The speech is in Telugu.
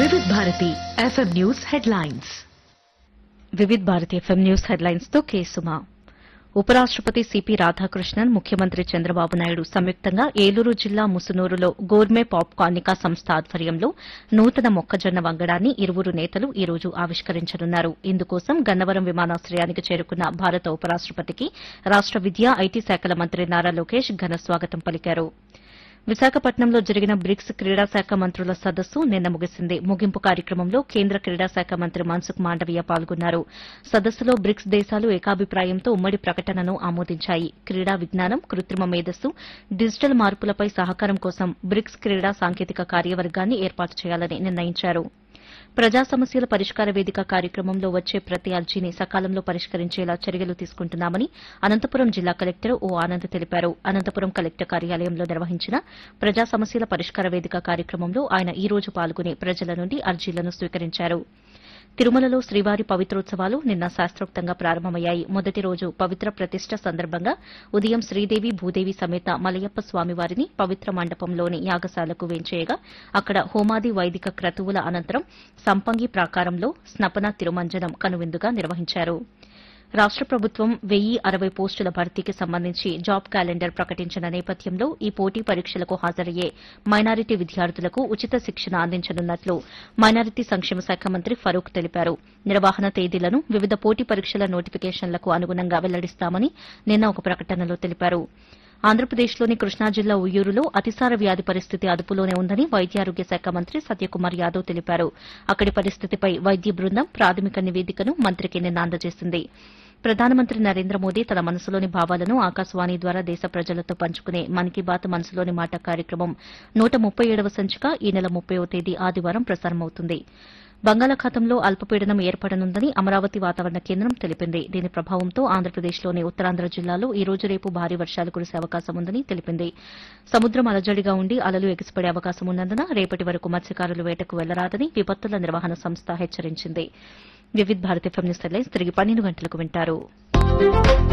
Vividh Bharati FM news headlines. Vividh Bharati FM news headlines తో కేసుమా. ఉపరాష్టపతి సిపి రాధాకృష్ణన్, ముఖ్యమంత్రి చంద్రబాబు నాయుడు సంయుక్తంగా ఏలూరు జిల్లా ముసునూరులో గోర్మే పాప్కార్నికా సంస్థ ఆధ్వర్యంలో నూతన మొక్కజొన్న వంగడాన్ని ఇరువురు నేతలు ఈ రోజు ఆవిష్కరించనున్నారు. ఇందుకోసం గన్నవరం విమానాశ్రయానికి చేరుకున్న భారత ఉపరాష్టపతికి రాష్ట విద్యా, ఐటీ శాఖల మంత్రి నారా లోకేష్ ఘన స్వాగతం పలికారు. విశాఖపట్నంలో జరిగిన బ్రిక్స్ క్రీడా శాఖ మంత్రుల సదస్సు నిన్న ముగిసింది. ముగింపు కార్యక్రమంలో కేంద్ర క్రీడా శాఖ మంత్రి మన్సుఖ్ మాండవీయ పాల్గొన్నారు. సదస్సులో బ్రిక్స్ దేశాలు ఏకాభిప్రాయంతో ఉమ్మడి ప్రకటనను ఆమోదించాయి. క్రీడా విజ్ఞానం, కృత్రిమ మేధస్సు, డిజిటల్ మార్పులపై సహకారం కోసం బ్రిక్స్ క్రీడా సాంకేతిక కార్యవర్గాన్ని ఏర్పాటు చేయాలని నిర్ణయించారు. ప్రజా సమస్యల పరిష్కార వేదిక కార్యక్రమంలో వచ్చే ప్రతి అర్జీని సకాలంలో పరిష్కరించేలా చర్యలు తీసుకుంటున్నామని అనంతపురం జిల్లా కలెక్టర్ ఓ ఆనంద్ తెలిపారు. అనంతపురం కలెక్టర్ కార్యాలయంలో నిర్వహించిన ప్రజా సమస్యల పరిష్కార వేదిక కార్యక్రమంలో ఆయన ఈ రోజు పాల్గొని ప్రజల నుండి అర్జీలను స్వీకరించారు. తిరుమలలో శ్రీవారి పవిత్రోత్సవాలు నిన్న శాస్త్రోక్తంగా ప్రారంభమయ్యాయి. మొదటి రోజు పవిత్ర ప్రతిష్ట సందర్భంగా ఉదయం శ్రీదేవి, భూదేవి సమేత మలయప్ప స్వామివారిని పవిత్ర మండపంలోని యాగశాలకు వేంచేయగా అక్కడ హోమాది వైదిక క్రతువుల అనంతరం సంపంగి ప్రాకారంలో స్నపన తిరుమంజనం కనువిందుగా నిర్వహించారు. రాష్ట ప్రభుత్వం 1060 పోస్టుల భర్తీకి సంబంధించి జాబ్ క్యాలెండర్ ప్రకటించిన నేపథ్యంలో ఈ పోటీ పరీక్షలకు హాజరయ్యే మైనారిటీ విద్యార్థులకు ఉచిత శిక్షణ అందించనున్నట్లు మైనారిటీ సంక్షేమ శాఖ మంత్రి ఫరూక్ తెలిపారు. నిర్వహణ తేదీలను వివిధ పోటీ పరీక్షల నోటిఫికేషన్లకు అనుగుణంగా వెల్లడిస్తామని నిన్న ఒక ప్రకటనలో తెలిపారు. ఆంధ్రప్రదేశ్లోని కృష్ణా జిల్లా ఉయ్యూరులో అతిసార వ్యాధి పరిస్థితి అదుపులోనే ఉందని వైద్యారోగ్య శాఖ మంత్రి సత్యకుమార్ యాదవ్ తెలిపారు. అక్కడి పరిస్థితిపై వైద్య బృందం ప్రాథమిక నివేదికను మంత్రికి నిన్న అందజేసింది. ప్రధానమంత్రి నరేంద్ర మోదీ తన మనసులోని భావాలను ఆకాశవాణి ద్వారా దేశ ప్రజలతో పంచుకునే మన్ కీ బాత్ మనసులోని మాట కార్యక్రమం 137వ సంచిక ఈ నెల 30వ తేదీ ఆదివారం ప్రసారమవుతుంది. బంగాళాఖాతంలో అల్పపీడనం ఏర్పడనుందని అమరావతి వాతావరణ కేంద్రం తెలిపింది. దీని ప్రభావంతో ఆంధ్రప్రదేశ్లోని ఉత్తరాంధ్ర జిల్లాలో ఈ రోజు రేపు భారీ వర్షాలు కురిసే అవకాశం ఉందని తెలిపింది. సముద్రం అలజడిగా ఉండి అలలు ఎగిసిపడే అవకాశం ఉన్నందున రేపటి వరకు మత్స్యకారులు వేటకు వెళ్లరాదని విపత్తుల నిర్వహణ సంస్థ హెచ్చరించింది. Vividh Bharati FM news headlines తిరిగి 12 గంటలకు వింటారు.